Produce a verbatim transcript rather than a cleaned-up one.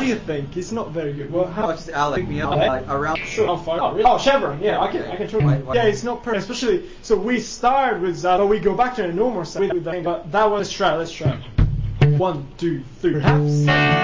do you think? It's not very good. Well, how? Oh, just Alex, pick me up Okay. like around. Sure. Oh, fine. Oh, really? Oh, Chevron. Yeah, I can. I can. Why- why- Yeah, it's not perfect. Especially, so we start with that, but we go back to the normal side with the thing. But that was try. Let's try. One, two, three. Perhaps.